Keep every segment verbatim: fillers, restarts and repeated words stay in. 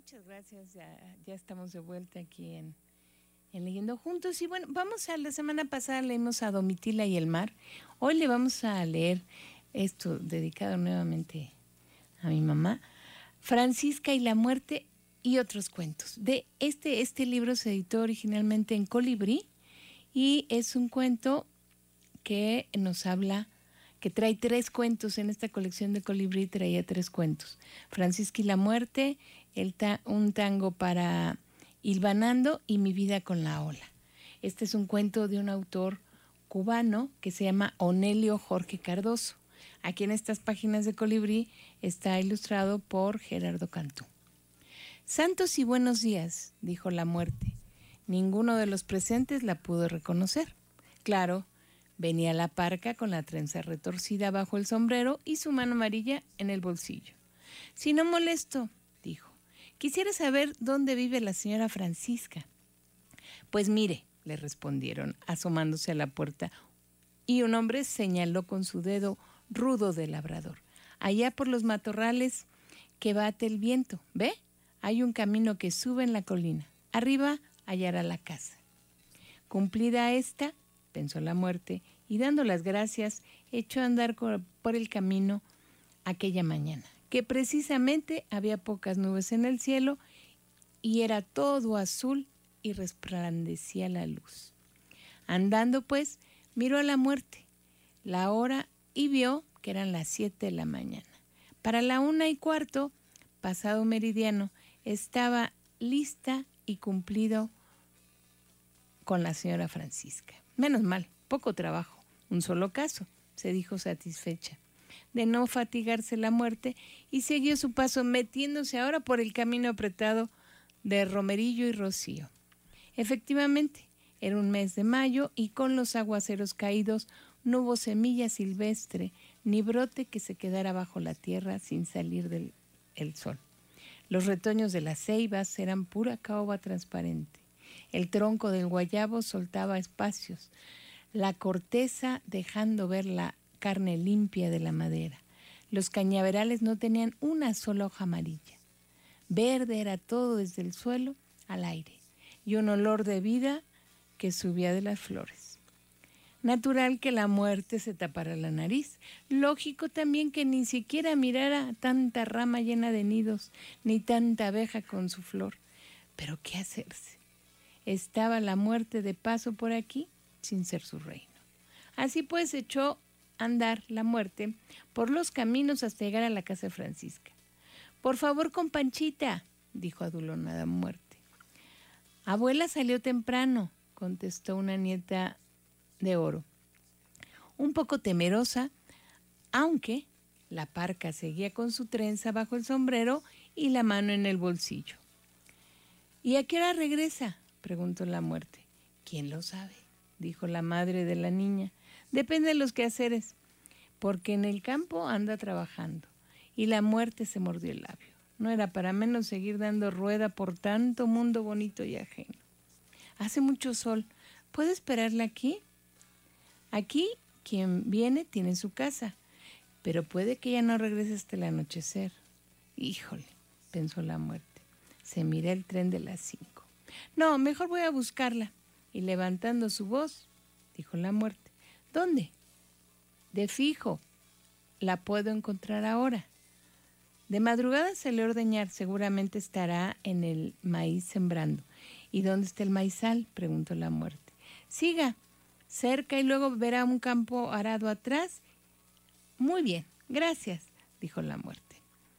Muchas gracias, ya, ya estamos de vuelta aquí en, en Leyendo Juntos. Y bueno, vamos a la semana pasada leímos a Domitila y el mar. Hoy le vamos a leer esto dedicado nuevamente a mi mamá, Francisca y la muerte y otros cuentos. De este, este libro se editó originalmente en Colibrí y es un cuento que nos habla, que trae tres cuentos. En esta colección de Colibrí traía tres cuentos. Francisca y la muerte, el ta- un tango para Hilvanando y Mi vida con la ola. Este es un cuento de un autor cubano que se llama Onelio Jorge Cardoso. Aquí en estas páginas de Colibrí está ilustrado por Gerardo Cantú. Santos y buenos días, dijo la muerte. Ninguno de los presentes la pudo reconocer. Claro, venía la parca con la trenza retorcida bajo el sombrero y su mano amarilla en el bolsillo. Si no molesto, dijo, quisiera saber dónde vive la señora Francisca. Pues mire, le respondieron, asomándose a la puerta, y un hombre señaló con su dedo rudo de labrador. Allá por los matorrales que bate el viento, ¿ve? Hay un camino que sube en la colina. Arriba hallará la casa. Cumplida esta, pensó la muerte, y dando las gracias, echó a andar por el camino aquella mañana, que precisamente había pocas nubes en el cielo y era todo azul y resplandecía la luz. Andando pues, miró a la muerte, la hora, y vio que eran las siete de la mañana. Para la una y cuarto, pasado meridiano, estaba lista y cumplido con la señora Francisca. Menos mal, poco trabajo, un solo caso, se dijo satisfecha de no fatigarse la muerte, y siguió su paso metiéndose ahora por el camino apretado de Romerillo y Rocío. Efectivamente, era un mes de mayo y con los aguaceros caídos no hubo semilla silvestre ni brote que se quedara bajo la tierra sin salir del el sol. Los retoños de las ceibas eran pura caoba transparente. El tronco del guayabo soltaba espacios, la corteza dejando ver la carne limpia de la madera. Los cañaverales no tenían una sola hoja amarilla. Verde era todo desde el suelo al aire, y un olor de vida que subía de las flores. Natural que la muerte se tapara la nariz. Lógico también que ni siquiera mirara tanta rama llena de nidos, ni tanta abeja con su flor. Pero ¿qué hacerse? Estaba la muerte de paso por aquí, sin ser su reino. Así pues echó a andar la muerte por los caminos hasta llegar a la casa de Francisca. Por favor, con Panchita, dijo adulonada muerte. Abuela salió temprano, contestó una nieta de oro, un poco temerosa, aunque la parca seguía con su trenza bajo el sombrero y la mano en el bolsillo. ¿Y a qué hora regresa?, preguntó la muerte. ¿Quién lo sabe?, dijo la madre de la niña. Depende de los quehaceres, porque en el campo anda trabajando. Y la muerte se mordió el labio. No era para menos seguir dando rueda por tanto mundo bonito y ajeno. Hace mucho sol. ¿Puedo esperarla aquí? Aquí quien viene tiene su casa, pero puede que ella no regrese hasta el anochecer. Híjole, pensó la muerte. Se mira el tren de las cinco. No, mejor voy a buscarla. Y levantando su voz, dijo la muerte. ¿Dónde? De fijo. La puedo encontrar ahora. De madrugada salió a ordeñar, seguramente estará en el maíz sembrando. ¿Y dónde está el maizal?, preguntó la muerte. Siga, cerca, y luego verá un campo arado atrás. Muy bien, gracias, dijo la muerte.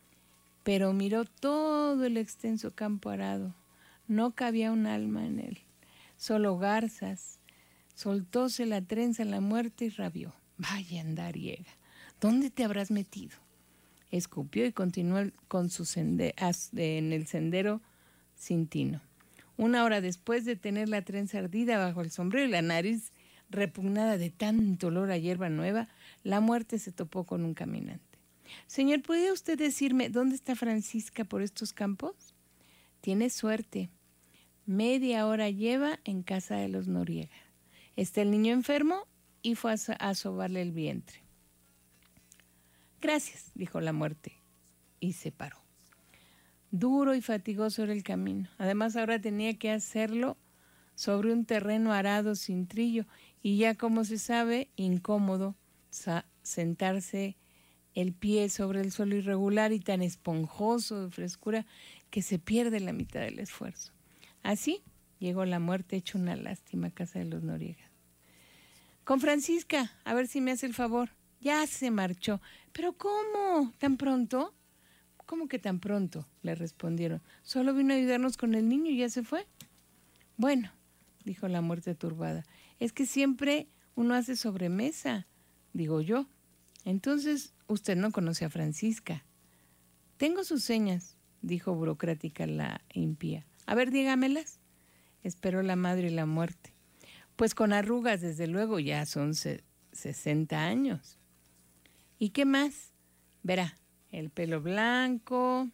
Pero miró todo el extenso campo arado. No cabía un alma en él, solo garzas. Soltóse la trenza en la muerte y rabió. Vaya andariega, ¿dónde te habrás metido? Escupió y continuó con su sende- en el sendero sin tino. Una hora después de tener la trenza ardida bajo el sombrero y la nariz repugnada de tanto olor a hierba nueva, la muerte se topó con un caminante. Señor, ¿puede usted decirme dónde está Francisca por estos campos? Tiene suerte. Media hora lleva en casa de los Noriega. Está el niño enfermo y fue a, so- a sobarle el vientre. Gracias, dijo la muerte, y se paró. Duro y fatigoso era el camino. Además, ahora tenía que hacerlo sobre un terreno arado sin trillo y ya, como se sabe, incómodo sa- sentarse el pie sobre el suelo irregular y tan esponjoso de frescura que se pierde la mitad del esfuerzo. Así llegó la muerte hecho una lástima a casa de los Noriega. Con Francisca, a ver si me hace el favor. Ya se marchó. ¿Pero cómo? ¿Tan pronto? ¿Cómo que tan pronto?, le respondieron. Solo vino a ayudarnos con el niño y ya se fue. Bueno, dijo la muerte turbada, es que siempre uno hace sobremesa, digo yo. Entonces, usted no conoce a Francisca. Tengo sus señas, dijo burocrática la impía. A ver, dígamelas. Esperó la madre y la muerte. Pues con arrugas, desde luego, ya son se- sesenta años. ¿Y qué más? Verá, el pelo blanco,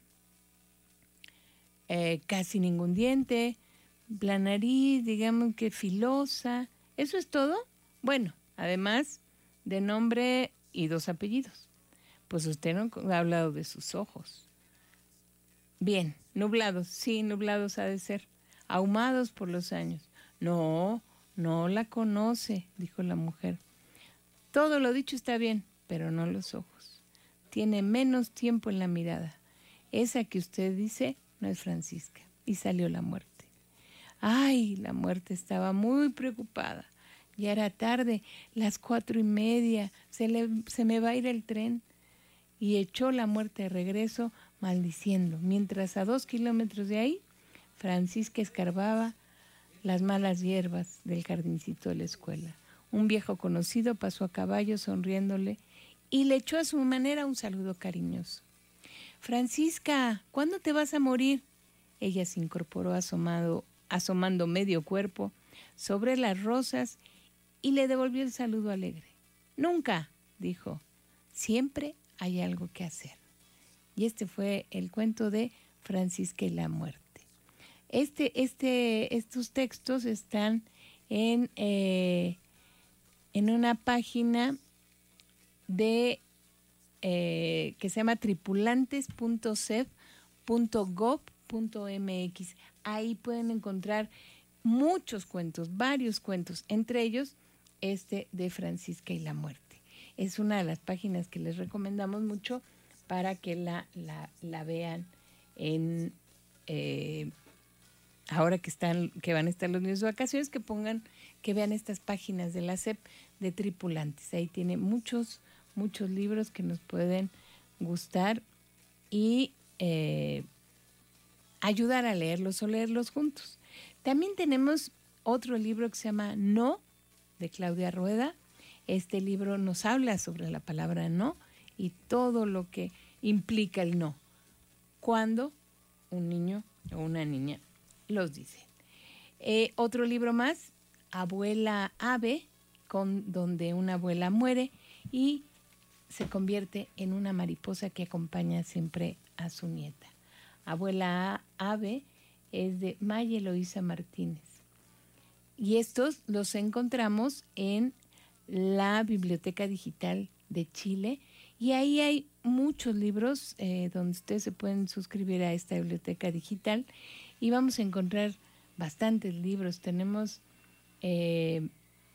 eh, casi ningún diente, la nariz, digamos que filosa. ¿Eso es todo? Bueno, además de nombre y dos apellidos. Pues usted no ha hablado de sus ojos. Bien, nublados, sí, nublados ha de ser, ahumados por los años. No, no la conoce, dijo la mujer. Todo lo dicho está bien, pero no los ojos. Tiene menos tiempo en la mirada. Esa que usted dice no es Francisca. Y salió la muerte. Ay, la muerte estaba muy preocupada. Ya era tarde, las cuatro y media, se, le, se me va a ir el tren. Y echó la muerte de regreso, maldiciendo, mientras a dos kilómetros de ahí, Francisca escarbaba las malas hierbas del jardincito de la escuela. Un viejo conocido pasó a caballo sonriéndole y le echó a su manera un saludo cariñoso. Francisca, ¿cuándo te vas a morir? Ella se incorporó asomado, asomando medio cuerpo sobre las rosas y le devolvió el saludo alegre. Nunca, dijo, siempre hay algo que hacer. Y este fue el cuento de Francisca y la muerte. Este, este, estos textos están en, eh, en una página de eh, que se llama tripulantes punto sef punto gov punto mx. Ahí pueden encontrar muchos cuentos, varios cuentos, entre ellos este de Francisca y la muerte. Es una de las páginas que les recomendamos mucho para que la, la, la vean en eh, ahora que están, que van a estar los niños de vacaciones, que pongan, que vean estas páginas de la S E P de tripulantes. Ahí tiene muchos, muchos libros que nos pueden gustar y eh, ayudar a leerlos o leerlos juntos. También tenemos otro libro que se llama No, de Claudia Rueda. Este libro nos habla sobre la palabra no y todo lo que implica el no. Cuando un niño o una niña los dice. Eh, otro libro más, Abuela Ave, con, donde una abuela muere y se convierte en una mariposa que acompaña siempre a su nieta. Abuela Ave es de Maya Eloísa Martínez. Y estos los encontramos en la Biblioteca Digital de Chile y ahí hay muchos libros eh, donde ustedes se pueden suscribir a esta biblioteca digital y vamos a encontrar bastantes libros. Tenemos eh,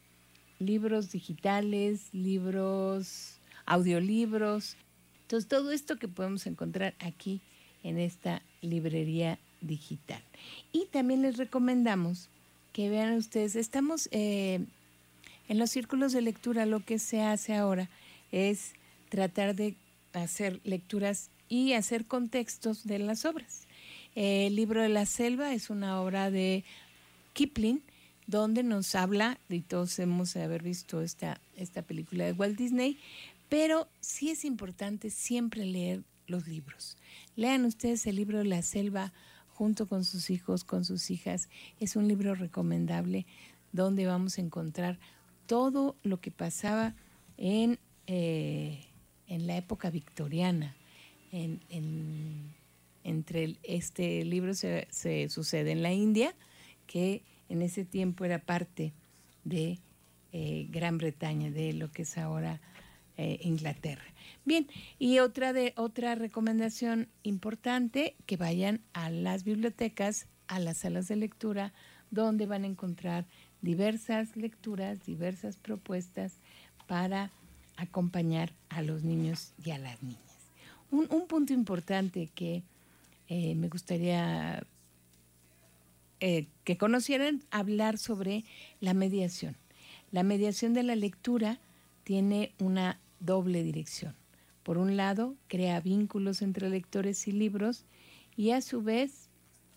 libros digitales, libros, audiolibros. Entonces, todo esto que podemos encontrar aquí en esta librería digital. Y también les recomendamos que vean ustedes, estamos eh, en los círculos de lectura, lo que se hace ahora es tratar de hacer lecturas y hacer contextos de las obras. Eh, el libro de la selva es una obra de Kipling, donde nos habla, y todos hemos de haber visto esta, esta película de Walt Disney, pero sí es importante siempre leer los libros. Lean ustedes el libro de la selva junto con sus hijos, con sus hijas. Es un libro recomendable donde vamos a encontrar todo lo que pasaba en, eh, en la época victoriana. En, en, entre el, este libro se, se sucede en la India, que en ese tiempo era parte de eh, Gran Bretaña, de lo que es ahora eh, Inglaterra. Bien, y otra, de, otra recomendación importante, que vayan a las bibliotecas, a las salas de lectura, donde van a encontrar diversas lecturas, diversas propuestas para acompañar a los niños y a las niñas. Un, un punto importante que eh, me gustaría eh, que conocieran, hablar sobre la mediación. La mediación de la lectura tiene una doble dirección. Por un lado, crea vínculos entre lectores y libros y a su vez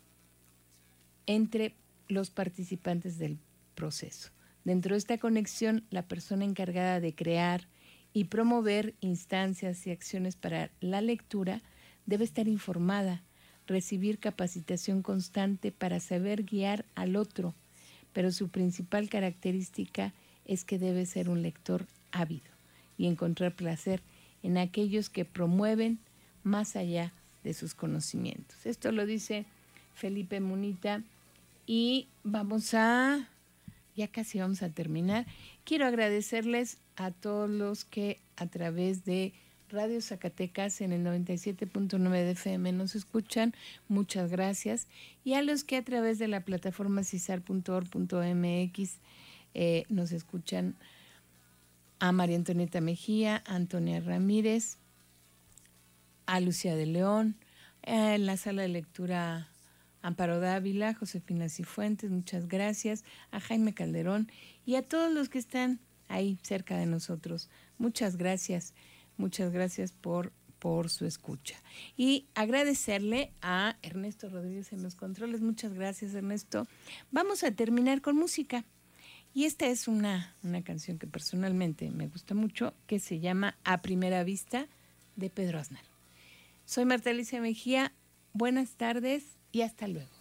entre los participantes del proceso. Dentro de esta conexión, la persona encargada de crear y promover instancias y acciones para la lectura debe estar informada, recibir capacitación constante para saber guiar al otro, pero su principal característica es que debe ser un lector ávido y encontrar placer en aquellos que promueven más allá de sus conocimientos. Esto lo dice Felipe Munita y vamos a, ya casi vamos a terminar. Quiero agradecerles a todos los que a través de Radio Zacatecas en el noventa y siete punto nueve de F M nos escuchan, muchas gracias. Y a los que a través de la plataforma cisar punto org punto m x eh, nos escuchan, a María Antonieta Mejía, a Antonia Ramírez, a Lucía de León, eh, en la sala de lectura Amparo Dávila, Josefina Cifuentes, muchas gracias, a Jaime Calderón y a todos los que están ahí cerca de nosotros. Muchas gracias, muchas gracias por, por su escucha. Y agradecerle a Ernesto Rodríguez en los controles. Muchas gracias, Ernesto. Vamos a terminar con música. Y esta es una, una canción que personalmente me gusta mucho, que se llama A Primera Vista, de Pedro Aznar. Soy Marta Alicia Mejía, buenas tardes y hasta luego.